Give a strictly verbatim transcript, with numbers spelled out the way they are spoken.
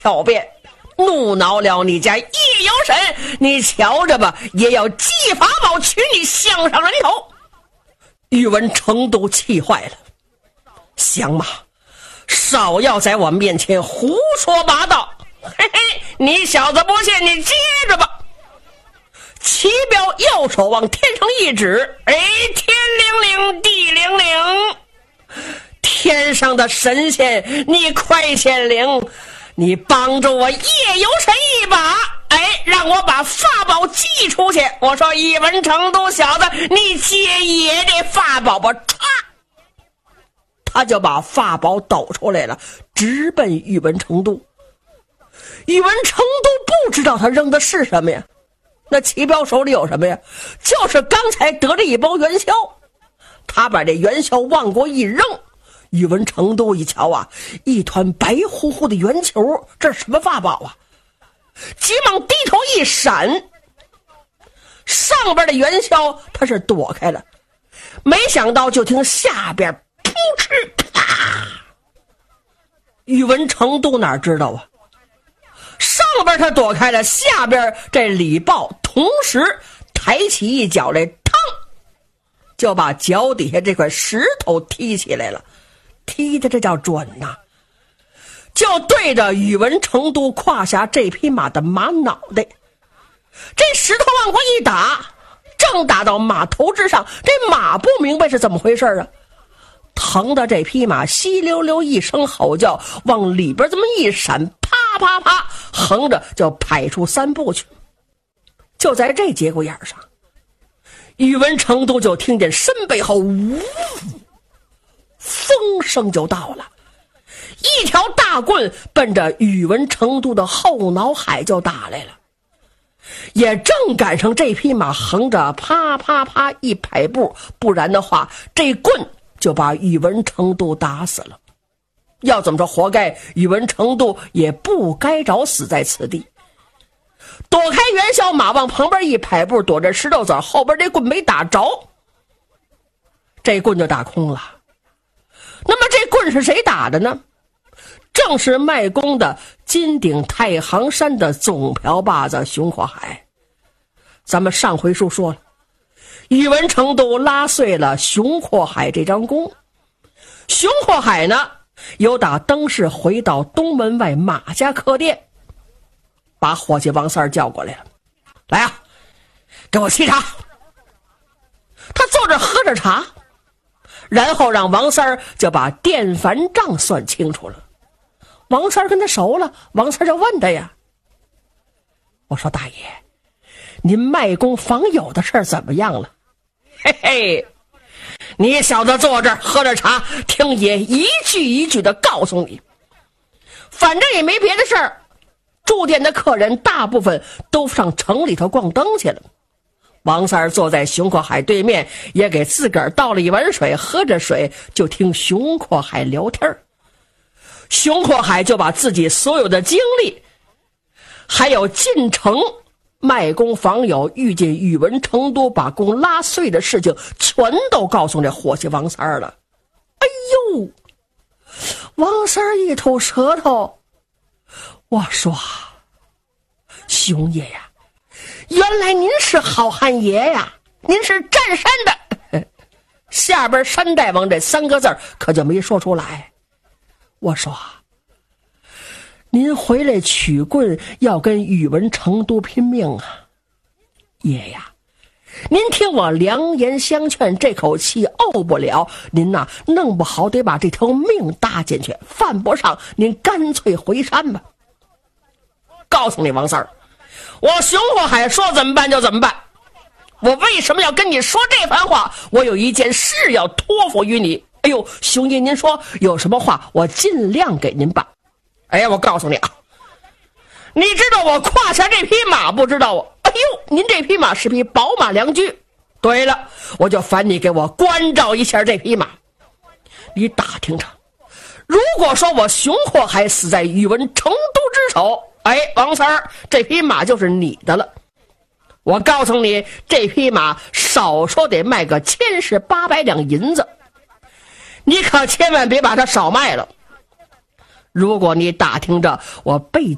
挑辩，怒恼了你家叶有神，你瞧着吧，也要祭法宝取你项上人头。宇文成都气坏了，想嘛，少要在我面前胡说八道，嘿嘿，你小子不信，你接着吧。齐彪右手往天上一指，哎，天灵灵，地灵灵，天上的神仙，你快显灵，你帮助我叶有神一把，哎，让我把法宝寄出去。我说宇文成都小子，你接爷的法宝吧！唰，他就把法宝抖出来了，直奔宇文成都。宇文成都不知道他扔的是什么呀？那齐彪手里有什么呀？就是刚才得了一包元宵。他把这元宵往过一扔，宇文成都一瞧啊，一团白乎乎的圆球，这是什么法宝啊？急忙低头一闪，上边的元宵他是躲开了，没想到就听下边噗嗤啪，宇文成都哪知道啊？上边他躲开了，下边这李豹同时抬起一脚来，嘡，就把脚底下这块石头踢起来了，踢的这叫准呐、啊！就对着宇文成都胯下这匹马的马脑袋，这石头往过一打，正打到马头之上，这马不明白是怎么回事啊，疼的这匹马稀溜溜一声吼叫，往里边这么一闪，啪啪啪，横着就拍出三步去。就在这节骨眼上，宇文成都就听见身背后呜，风声就到了，一条大棍奔着宇文成都的后脑海就打来了。也正赶上这匹马横着啪啪啪一拍步，不然的话这棍就把宇文成都打死了。要怎么说，活该宇文成都也不该找死在此地。躲开元宵，马往旁边一拍步，躲着石头子，后边这棍没打着，这棍就打空了。那么这棍是谁打的呢？正是卖弓的金顶太行山的总瓢把子熊阔海。咱们上回书说了，宇文成都拉碎了熊阔海这张弓，熊阔海呢由打灯市回到东门外马家客店，把伙计王三叫过来了，来啊，给我沏茶。他坐着喝着茶，然后让王三就把店凡账算清楚了。王三跟他熟了，王三就问他呀，我说大爷，您卖弓访友的事儿怎么样了？嘿嘿，你小子坐这儿喝着茶，听爷一句一句的告诉你，反正也没别的事儿，住店的客人大部分都上城里头逛灯去了。王三坐在熊阔海对面，也给自个儿倒了一碗水，喝着水就听熊阔海聊天。熊阔海就把自己所有的经历，还有进城卖弓访友遇见宇文成都把弓拉碎的事情全都告诉这伙计王三了。哎呦，王三一吐舌头，我说熊爷呀，原来您是好汉爷呀，您是占山的。下边山大王这三个字可就没说出来。我说您回来取棍要跟宇文成都拼命啊，爷呀，您听我良言相劝，这口气怄不了，您呐弄不好得把这条命搭进去，犯不上您干脆回山吧。告诉你王三儿，我熊阔海说怎么办就怎么办。我为什么要跟你说这番话？我有一件事要托付于你。哎呦，熊爷您说有什么话我尽量给您办。哎，我告诉你啊，你知道我胯下这匹马不知道啊？哎呦，您这匹马是匹宝马良驹。对了，我就烦你给我关照一下这匹马。你打听着，如果说我熊阔海死在宇文成都之手，哎，王三儿，这匹马就是你的了。我告诉你，这匹马少说得卖个千是八百两银子，你可千万别把它少卖了。如果你打听着我被